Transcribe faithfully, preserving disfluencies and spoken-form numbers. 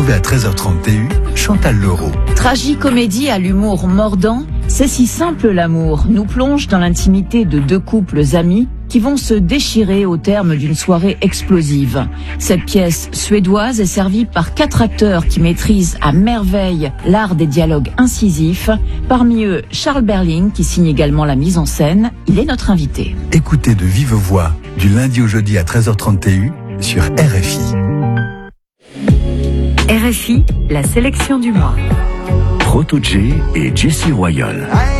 À treize heures trente T U, Chantal Leroux. Tragicomédie à l'humour mordant, c'est si simple l'amour, nous plonge dans l'intimité de deux couples amis qui vont se déchirer au terme d'une soirée explosive. Cette pièce suédoise est servie par quatre acteurs qui maîtrisent à merveille l'art des dialogues incisifs. Parmi eux, Charles Berling, qui signe également la mise en scène. Il est notre invité. Écoutez de vive voix, du lundi au jeudi à treize heures trente T U, sur R F I. R F I, la sélection du mois. Proto J et Jessie Royal.